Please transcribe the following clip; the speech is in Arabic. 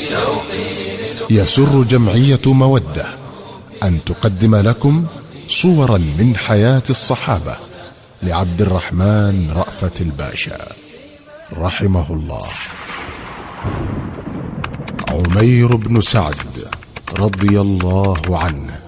يسر جمعية مودة أن تقدم لكم صورا من حياة الصحابة لعبد الرحمن رأفت الباشا رحمه الله. عمير بن سعد رضي الله عنه